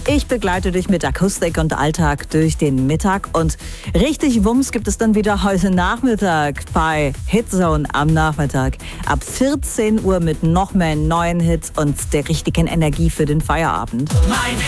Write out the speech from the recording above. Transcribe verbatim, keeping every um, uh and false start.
Ich begleite dich mit Akustik und Alltag durch den Mittag. Und richtig Wumms gibt es dann wieder heute Nachmittag bei Hitzone am Nachmittag. Ab vierzehn Uhr mit noch mehr neuen Hits und der richtigen Energie für den Feierabend. Mein